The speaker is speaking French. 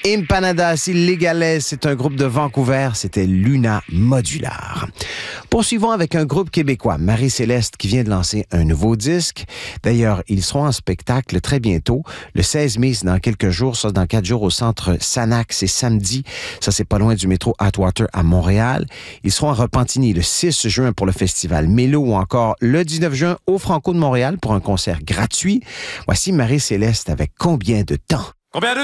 Empanadas Illegales, c'est un groupe de Vancouver, c'était Luna Modular. Poursuivons avec un groupe québécois, Marie-Céleste, qui vient de lancer un nouveau disque. D'ailleurs, ils seront en spectacle très bientôt, le 16 mai, c'est dans quelques jours, ça dans 4 jours au centre Sanac, c'est samedi, ça c'est pas loin du métro Atwater à Montréal. Ils seront à Repentigny le 6 juin pour le festival Mélo ou encore le 19 juin au Franco de Montréal pour un concert gratuit. Voici Marie-Céleste avec Combien de temps? Combien de